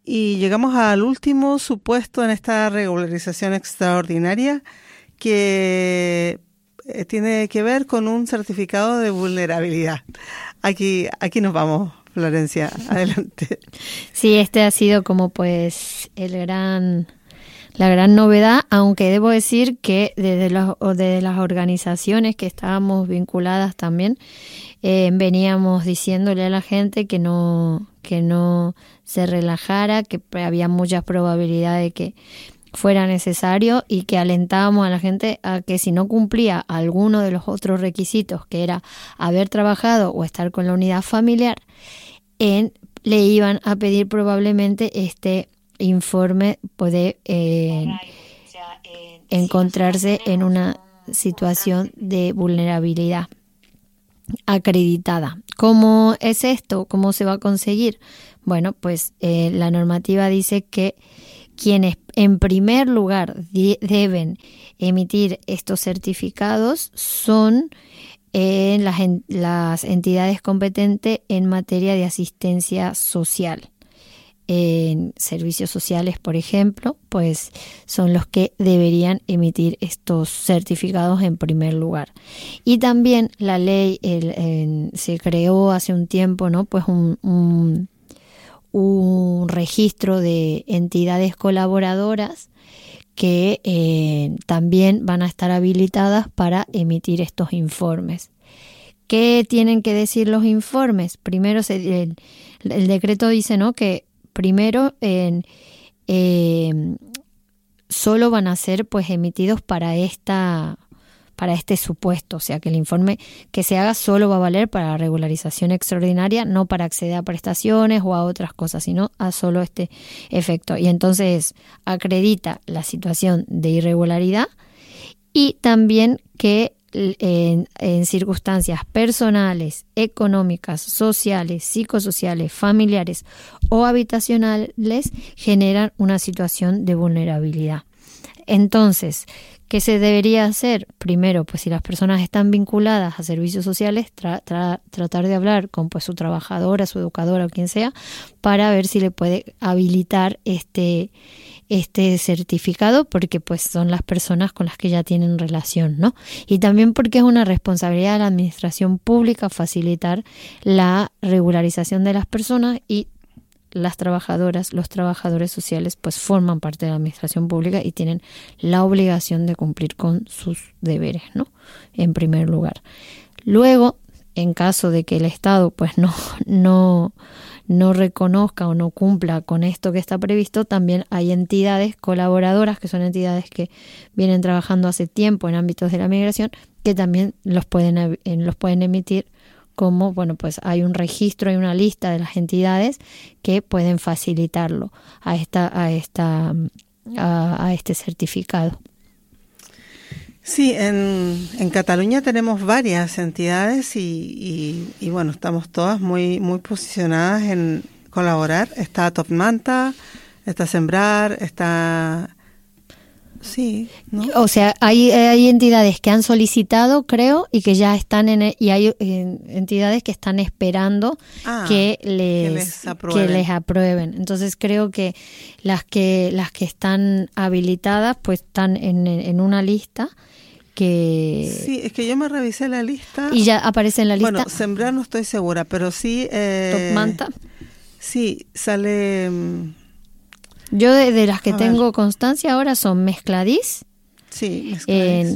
Y llegamos al último supuesto en esta regularización extraordinaria que tiene que ver con un certificado de vulnerabilidad. Aquí nos vamos, Florencia, adelante. Sí, este ha sido como pues la gran novedad, aunque debo decir que desde las organizaciones que estábamos vinculadas también, veníamos diciéndole a la gente que no se relajara, que había muchas probabilidades de que fuera necesario y que alentábamos a la gente a que si no cumplía alguno de los otros requisitos, que era haber trabajado o estar con la unidad familiar, le iban a pedir probablemente este informe puede encontrarse en una situación de vulnerabilidad acreditada. ¿Cómo es esto? ¿Cómo se va a conseguir? Bueno, pues la normativa dice que quienes en primer lugar deben emitir estos certificados son las entidades competentes en materia de asistencia social. En servicios sociales, por ejemplo, pues son los que deberían emitir estos certificados en primer lugar. Y también la ley se creó hace un tiempo, ¿no? Pues un registro de entidades colaboradoras que también van a estar habilitadas para emitir estos informes. ¿Qué tienen que decir los informes? Primero, el decreto dice, ¿no?, que primero solo van a ser pues emitidos para este supuesto, o sea que el informe que se haga solo va a valer para la regularización extraordinaria, no para acceder a prestaciones o a otras cosas, sino a solo este efecto. Y entonces acredita la situación de irregularidad y también que en circunstancias personales, económicas, sociales, psicosociales, familiares o habitacionales generan una situación de vulnerabilidad. Entonces, ¿qué se debería hacer? Primero, pues si las personas están vinculadas a servicios sociales, tratar de hablar con pues su trabajadora, su educadora o quien sea, para ver si le puede habilitar este certificado, porque pues son las personas con las que ya tienen relación, ¿no? Y también porque es una responsabilidad de la administración pública facilitar la regularización de las personas, y las trabajadoras, los trabajadores sociales pues forman parte de la administración pública y tienen la obligación de cumplir con sus deberes, ¿no? En primer lugar. Luego, en caso de que el Estado pues no reconozca o no cumpla con esto que está previsto, también hay entidades colaboradoras, que son entidades que vienen trabajando hace tiempo en ámbitos de la migración, que también los pueden emitir como, bueno, pues hay un registro, hay una lista de las entidades que pueden facilitarlo a este certificado. Sí, en Cataluña tenemos varias entidades y bueno, estamos todas muy posicionadas en colaborar. Está Top Manta, está Sembrar, está... Sí, ¿no? O sea, hay entidades que han solicitado, creo, y que ya están y hay entidades que están esperando que les aprueben. Entonces creo que las que están habilitadas pues están en una lista que... Sí, es que yo me revisé la lista. Y ya aparece en la lista. Bueno, Sembrar no estoy segura, pero sí... Top Manta. Sí, sale... Yo de las que tengo constancia ahora son Mezcladís. Sí, Mezcladís.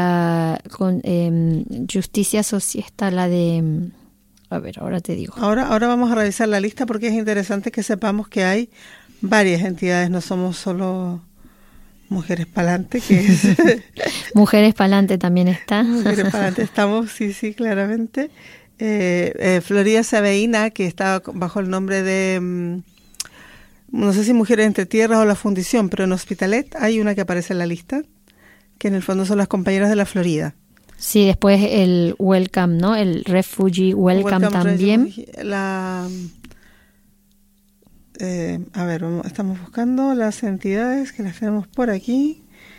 Justicia Social está la de... A ver, ahora te digo. Ahora vamos a revisar la lista porque es interesante que sepamos que hay varias entidades, no somos solo Mujeres Pa'lante, que es... Mujeres Pa'lante también está. Mujeres Pa'lante estamos, sí, claramente. Florida Sabeína, que está bajo el nombre de... no sé si Mujeres Entre Tierras o la Fundición, pero en Hospitalet hay una que aparece en la lista, que en el fondo son las compañeras de la Florida. Sí, después el Welcome, ¿no? El Refugee Welcome también. Estamos buscando las entidades que las tenemos por aquí.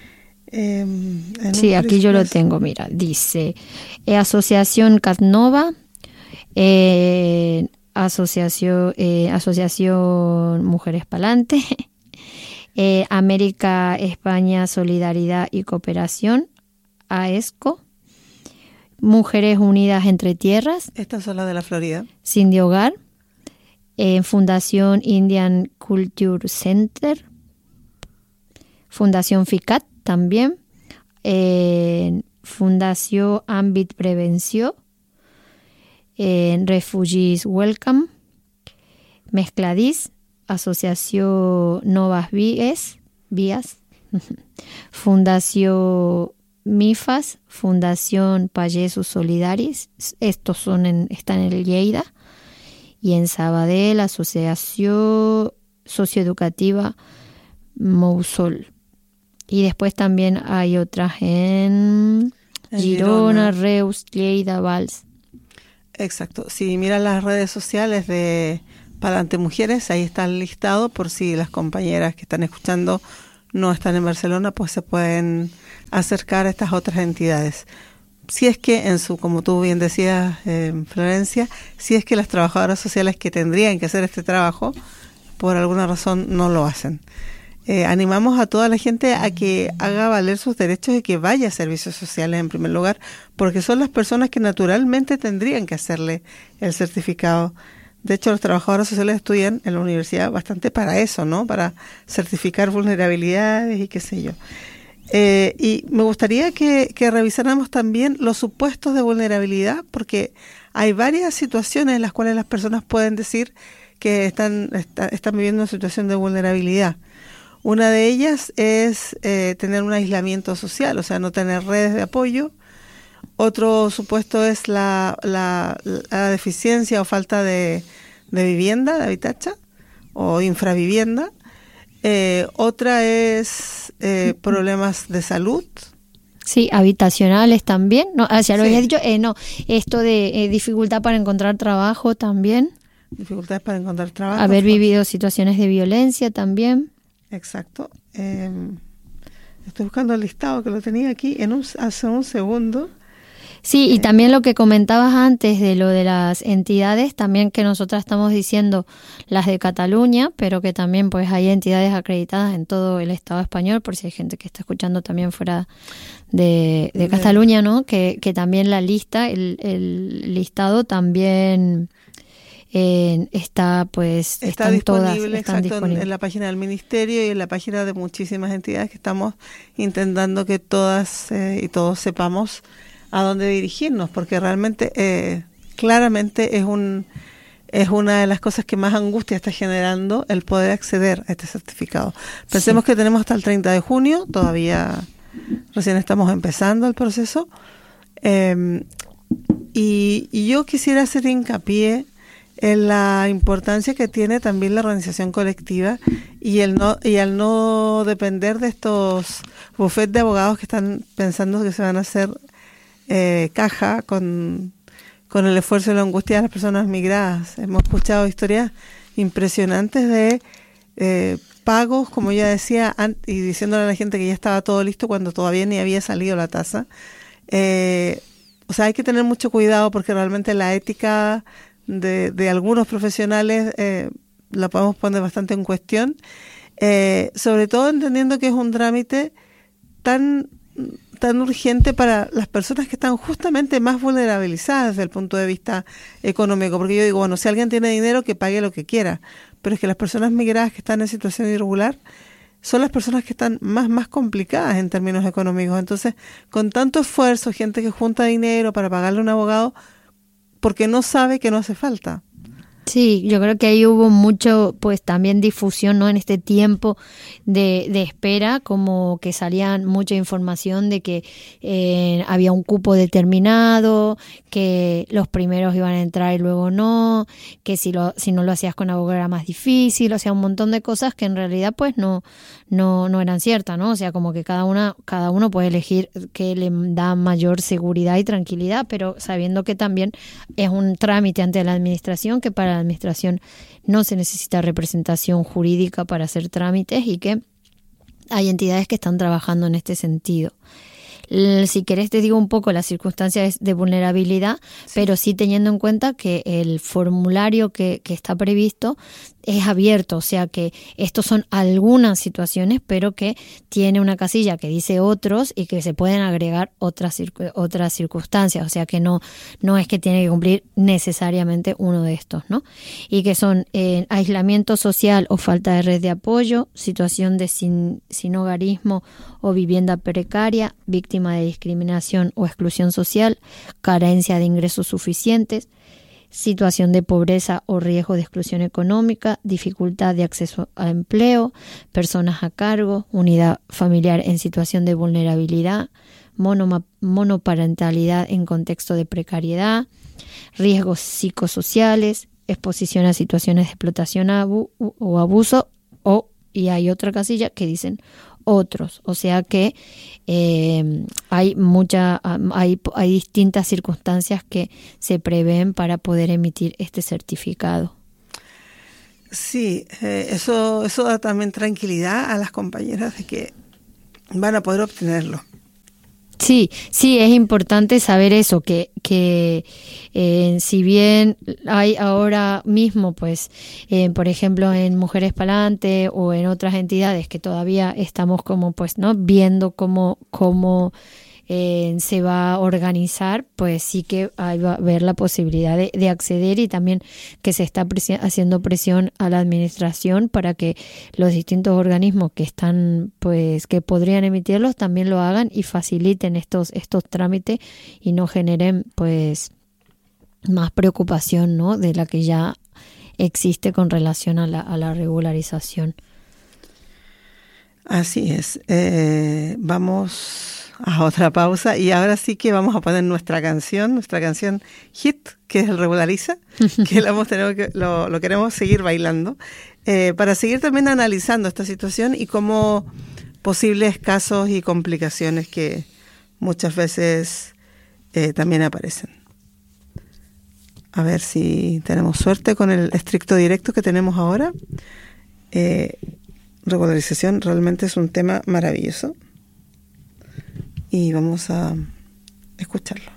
Sí, aquí yo lo tengo, mira, dice Asociación Catnova, Asociación Mujeres Palante, América España Solidaridad y Cooperación, AESCO, Mujeres Unidas Entre Tierras. Estas son las de la Florida. Sin de Hogar, Fundación Indian Culture Center, Fundación FICAT también, Fundación Àmbit Prevenció, Refugees Welcome, Mezcladís, Asociación Novas Vías, Fundación MIFAS, Fundación Pagesos Solidaris, estos están en el Lleida, y en Sabadell, Asociación Socioeducativa Mousol. Y después también hay otras en Girona, Reus, Lleida, Valls. Exacto. Si miran las redes sociales de Palante Mujeres, ahí está el listado, por si las compañeras que están escuchando no están en Barcelona, pues se pueden acercar a estas otras entidades. Si es que como tú bien decías, Florencia, si es que las trabajadoras sociales que tendrían que hacer este trabajo, por alguna razón no lo hacen. Animamos a toda la gente a que haga valer sus derechos y que vaya a servicios sociales en primer lugar, porque son las personas que naturalmente tendrían que hacerle el certificado. De hecho, los trabajadores sociales estudian en la universidad bastante para eso, ¿no? Para certificar vulnerabilidades y qué sé yo. Y me gustaría que revisáramos también los supuestos de vulnerabilidad, porque hay varias situaciones en las cuales las personas pueden decir que están viviendo una situación de vulnerabilidad. Una de ellas es tener un aislamiento social, o sea, no tener redes de apoyo. Otro supuesto es la deficiencia o falta de vivienda, de habitacha o infravivienda. Otra es problemas de salud. Sí, habitacionales también. No, ya lo había dicho. No, esto de dificultad para encontrar trabajo también. Dificultades para encontrar trabajo. Haber vivido situaciones de violencia también. Exacto. Estoy buscando el listado que lo tenía aquí hace un segundo. Sí, y también lo que comentabas antes de lo de las entidades, también que nosotras estamos diciendo las de Cataluña, pero que también pues hay entidades acreditadas en todo el Estado español, por si hay gente que está escuchando también fuera de Cataluña, ¿no? Que también la lista, el listado también está disponible, todas, exacto, en la página del Ministerio y en la página de muchísimas entidades que estamos intentando que todas y todos sepamos a dónde dirigirnos, porque realmente claramente es una de las cosas que más angustia está generando el poder acceder a este certificado. Pensemos que tenemos hasta el 30 de junio, todavía recién estamos empezando el proceso, y yo quisiera hacer hincapié en la importancia que tiene también la organización colectiva y al no depender de estos bufetes de abogados que están pensando que se van a hacer caja con el esfuerzo y la angustia de las personas migradas. Hemos escuchado historias impresionantes de pagos, como ya decía, y diciéndole a la gente que ya estaba todo listo cuando todavía ni había salido la tasa. O sea, hay que tener mucho cuidado porque realmente la ética de algunos profesionales la podemos poner bastante en cuestión, sobre todo entendiendo que es un trámite tan urgente para las personas que están justamente más vulnerabilizadas desde el punto de vista económico, porque yo digo, bueno, si alguien tiene dinero que pague lo que quiera, pero es que las personas migradas que están en situación irregular son las personas que están más complicadas en términos económicos. Entonces, con tanto esfuerzo, gente que junta dinero para pagarle a un abogado porque no sabe que no hace falta. Sí, yo creo que ahí hubo mucho, pues también difusión, ¿no? En este tiempo de espera, como que salían mucha información de que había un cupo determinado, que los primeros iban a entrar y luego no, que si no lo hacías con abogado era más difícil, o sea, un montón de cosas que en realidad pues no eran ciertas, ¿no? O sea, como que cada uno puede elegir qué le da mayor seguridad y tranquilidad, pero sabiendo que también es un trámite ante la administración, que para la administración no se necesita representación jurídica para hacer trámites y que hay entidades que están trabajando en este sentido. si querés te digo un poco las circunstancias de vulnerabilidad, sí, pero sí teniendo en cuenta que el formulario que está previsto es abierto, o sea que estos son algunas situaciones, pero que tiene una casilla que dice otros y que se pueden agregar otras circunstancias, o sea que no es que tiene que cumplir necesariamente uno de estos, ¿no? Y que son aislamiento social o falta de red de apoyo, situación de sin hogarismo o vivienda precaria, víctima de discriminación o exclusión social, carencia de ingresos suficientes, situación de pobreza o riesgo de exclusión económica, dificultad de acceso a empleo, personas a cargo, unidad familiar en situación de vulnerabilidad, monoparentalidad en contexto de precariedad, riesgos psicosociales, exposición a situaciones de explotación o abuso, y hay otra casilla que dicen otros, o sea que hay distintas circunstancias que se prevén para poder emitir este certificado. Sí, eso da también tranquilidad a las compañeras de que van a poder obtenerlo. Sí, es importante saber eso, que si bien hay ahora mismo, pues, por ejemplo, en Mujeres Pa'lante o en otras entidades que todavía estamos como, pues, ¿no?, viendo cómo se va a organizar, pues sí que hay va a haber la posibilidad de acceder, y también que se está haciendo presión a la administración para que los distintos organismos que están, pues, que podrían emitirlos también lo hagan y faciliten estos trámites y no generen, pues, más preocupación, ¿no?, de la que ya existe con relación a la regularización. Así es. Vamos a otra pausa y ahora sí que vamos a poner nuestra canción hit, que es el Regulariza, que lo queremos seguir bailando, para seguir también analizando esta situación y cómo posibles casos y complicaciones que muchas veces también aparecen. A ver si tenemos suerte con el estricto directo que tenemos ahora. Regularización realmente es un tema maravilloso y vamos a escucharlo.